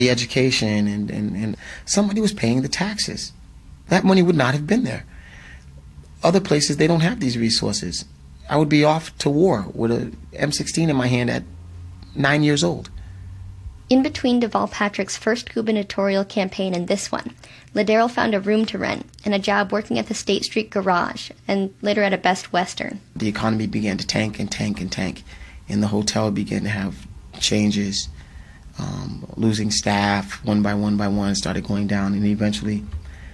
the education, and somebody was paying the taxes. That money would not have been there. Other places, they don't have these resources. I would be off to war with a M16 in my hand at 9 years old. In between Deval Patrick's first gubernatorial campaign and this one, Ladero found a room to rent and a job working at the State Street Garage and later at a Best Western. The economy began to tank and tank and tank, and the hotel began to have changes, losing staff one by one, started going down, and eventually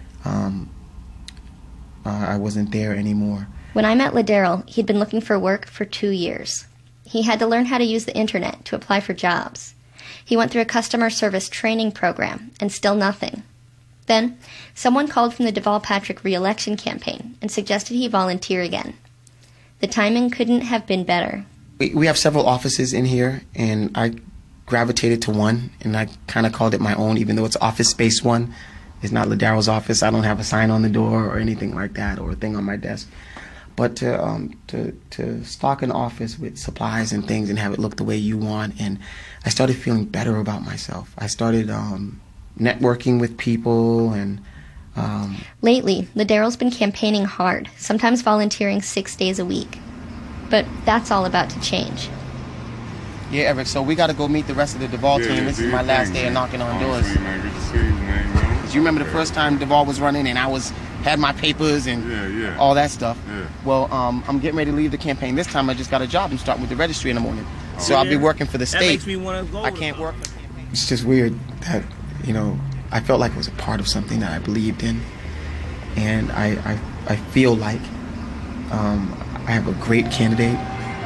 I wasn't there anymore. When I met Ladero, he'd been looking for work for 2 years. He had to learn how to use the internet to apply for jobs. He went through a customer service training program, and still nothing. Then, someone called from the Deval Patrick re-election campaign and suggested he volunteer again. The timing couldn't have been better. We have several offices in here, and I gravitated to one, and I kind of called it my own, even though it's office space one. It's not Ladero's office. I don't have a sign on the door or anything like that, or a thing on my desk. But to stock an office with supplies and things and have it look the way you want, and I started feeling better about myself. I started networking with people, and lately, Ladero's been campaigning hard, sometimes volunteering 6 days a week. But that's all about to change. Yeah, Eric, so we got to go meet the rest of the Deval team. This is my last day of knocking on doors. Man, good to see you, man. You remember the first time Deval was running and I had my papers and all that stuff? Yeah. Well, I'm getting ready to leave the campaign. This time I just got a job. I'm starting with the registry in the morning. So I'll be working for the state. That makes me want to go. I can't work for the campaign. It's just weird that, I felt like it was a part of something that I believed in. And I feel like I have a great candidate.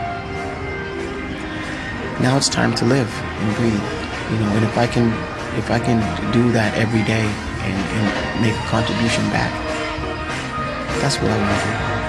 Now it's time to live and breathe, and if I can do that every day and make a contribution back, that's what I want to do.